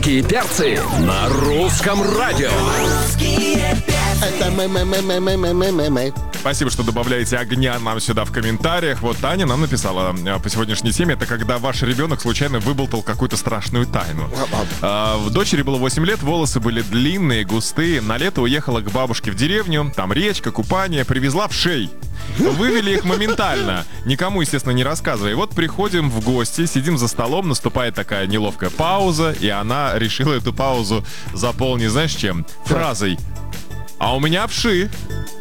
Русские перцы на русском радио. Это мы. Спасибо, что добавляете огня нам сюда в комментариях. Вот Таня нам написала по сегодняшней теме. Это когда ваш ребенок случайно выболтал какую-то страшную тайну. В дочери было 8 лет, волосы были длинные, густые. На лето уехала к бабушке в деревню. Там речка, купание, привезла вшей. Вывели их моментально. Никому, естественно, не рассказывая. И вот приходим в гости, сидим за столом, наступает такая неловкая пауза, и она решила эту паузу заполнить, знаешь, чем? Фразой: «А у меня вши».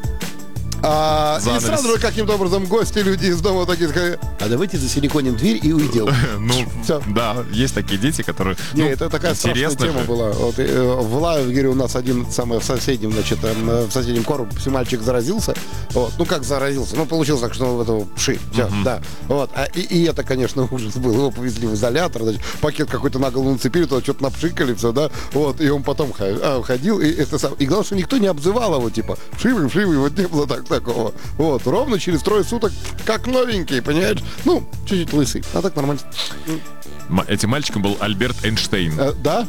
И сразу же каким-то образом гости, люди из дома такие сказали: а давайте засиликоним дверь и уйдем. Ну, да, есть такие дети, которые... Не, это такая страшная тема была. Вот, в Лагере у нас один в соседнем, значит, в соседнем корпусе мальчик заразился. Вот. Ну, как заразился? Ну, получилось так, что это вши. Все, да. Вот. И это, конечно, ужас был. Его повезли в изолятор, значит, пакет какой-то на голову нацепили, то что-то напшикали, все, да. Вот. И он потом ходил. И главное, что никто не обзывал его, типа, вшивый, вот не было такого. Вот. Ровно через 3 суток, как новенький, понимаешь? Ну, чуть-чуть лысый. А так нормально. Этим мальчиком был Альберт Эйнштейн. Да?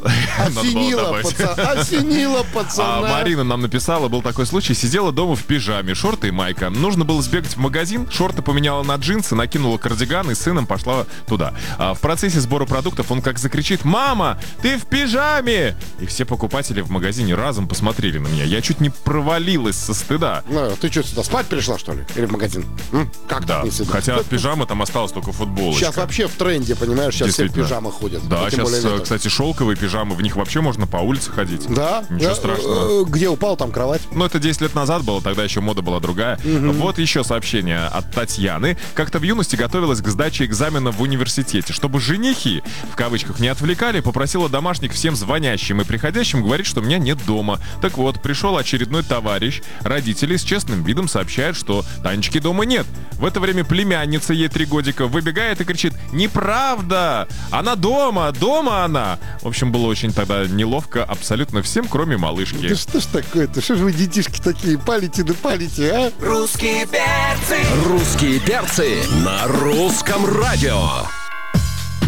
Осенила пацана. Марина нам написала, был такой случай. Сидела дома в пижаме, шорты и майка. Нужно было сбегать в магазин, шорты поменяла на джинсы, накинула кардиган и с сыном пошла туда. В процессе сбора продуктов он как закричит: «Мама, ты в пижаме!» И все покупатели в магазине разом посмотрели на меня. Я чуть не провалилась со стыда. Ты что, сюда спать пришла, что ли? Или в магазин? Как да, хотя от пижамы там осталась только футболочка. Сейчас вообще в тренде, понимаешь, сейчас все в пижамах ходят. Да, сейчас, кстати, шелковые пижамы, в них вообще можно по улице ходить. Да? Ничего страшного. Где упал, там кровать. Ну, это 10 лет назад было, тогда еще мода была другая. Вот еще сообщение от Татьяны. Как-то в юности готовилась к сдаче экзамена в университете. Чтобы женихи, в кавычках, не отвлекали, попросила домашних всем звонящим и приходящим говорить, что меня нет дома. Так вот, пришел очередной товарищ. Родители с честным видом сообщают, что Танечки дома нет. В это время племянница, ей 3 годика, выбегает и кричит: «Неправда! Она дома она!» В общем, было очень тогда неловко абсолютно всем, кроме малышки. Да что ж такое-то? Что же вы, детишки такие, палите да палите, а? Русские перцы на русском радио.